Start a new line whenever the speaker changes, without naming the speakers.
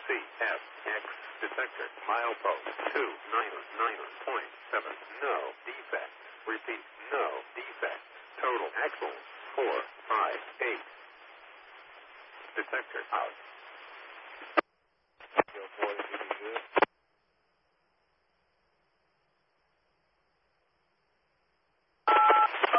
CFX detector. Milepost 299.7. No defect. Repeat, no defect. Total axles 458. Detector out.